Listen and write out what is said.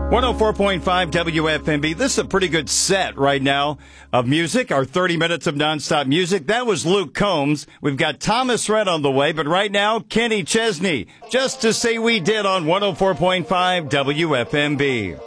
104.5 WFMB. This is a pretty good set right now of music, our 30 minutes of nonstop music. That was Luke Combs. We've got Thomas Rhett on the way, but right now, Kenny Chesney, just to say we did on 104.5 WFMB.